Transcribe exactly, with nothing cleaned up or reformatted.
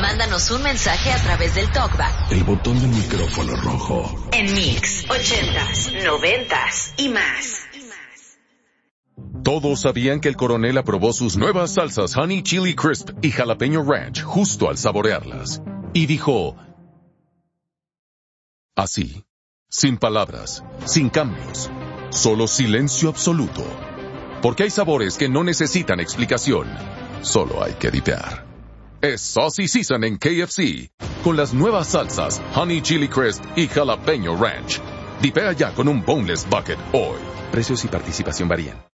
Mándanos un mensaje a través del TalkBack. El botón del micrófono rojo. En Mix, ochentas, noventas y más. Todos sabían que el coronel aprobó sus nuevas salsas Honey Chili Crisp y Jalapeño Ranch justo al saborearlas. Y dijo... así, sin palabras, sin cambios, solo silencio absoluto. Porque hay sabores que no necesitan explicación, solo hay que dipear. Es Saucy Season en K F C, con las nuevas salsas Honey Chili Crisp y Jalapeño Ranch. Dipea ya con un Boneless Bucket hoy. Precios y participación varían.